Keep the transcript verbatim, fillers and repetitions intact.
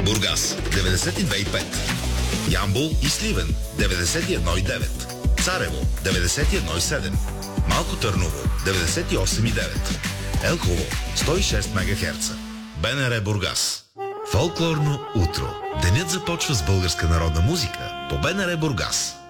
Бургас деветдесет и две и пет, Ямбол и Сливен деветдесет и едно и девет, Царево деветдесет и едно и седем, Малко Търново деветдесет и осем и девет, Елхово сто и шест мегахерца. БНР Бургас. Фолклорно утро. Денят започва с българска народна музика по БНР Бургас.